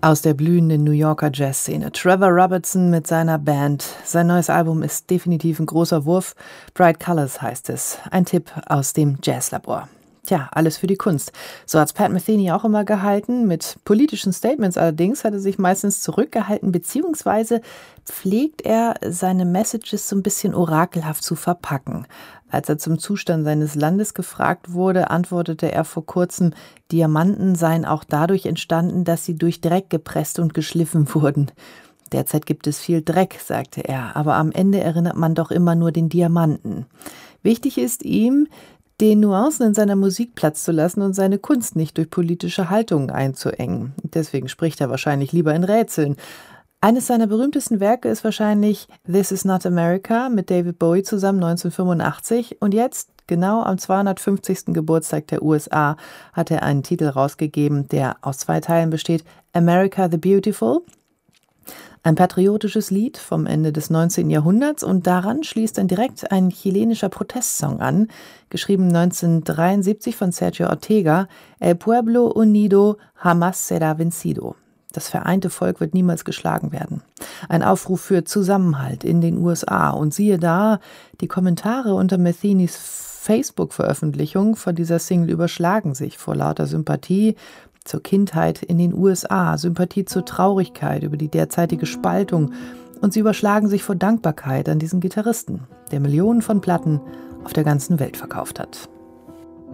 Aus der blühenden New Yorker Jazzszene. Trevor Robertson mit seiner Band. Sein neues Album ist definitiv ein großer Wurf. Bright Colors heißt es. Ein Tipp aus dem Jazzlabor. Tja, alles für die Kunst. So hat's Pat Metheny auch immer gehalten. Mit politischen Statements allerdings hat er sich meistens zurückgehalten, beziehungsweise pflegt er seine Messages so ein bisschen orakelhaft zu verpacken. Als er zum Zustand seines Landes gefragt wurde, antwortete er vor kurzem, Diamanten seien auch dadurch entstanden, dass sie durch Dreck gepresst und geschliffen wurden. Derzeit gibt es viel Dreck, sagte er, aber am Ende erinnert man doch immer nur den Diamanten. Wichtig ist ihm, den Nuancen in seiner Musik Platz zu lassen und seine Kunst nicht durch politische Haltungen einzuengen. Deswegen spricht er wahrscheinlich lieber in Rätseln. Eines seiner berühmtesten Werke ist wahrscheinlich This Is Not America mit David Bowie zusammen 1985. Und jetzt, genau am 250. Geburtstag der USA, hat er einen Titel rausgegeben, der aus 2 Teilen besteht. America the Beautiful, ein patriotisches Lied vom Ende des 19. Jahrhunderts, und daran schließt dann direkt ein chilenischer Protestsong an, geschrieben 1973 von Sergio Ortega, El Pueblo Unido Jamás Será Vencido. Das vereinte Volk wird niemals geschlagen werden. Ein Aufruf für Zusammenhalt in den USA. Und siehe da, die Kommentare unter Methenys Facebook-Veröffentlichung von dieser Single überschlagen sich vor lauter Sympathie zur Kindheit in den USA, Sympathie zur Traurigkeit über die derzeitige Spaltung, und sie überschlagen sich vor Dankbarkeit an diesen Gitarristen, der Millionen von Platten auf der ganzen Welt verkauft hat.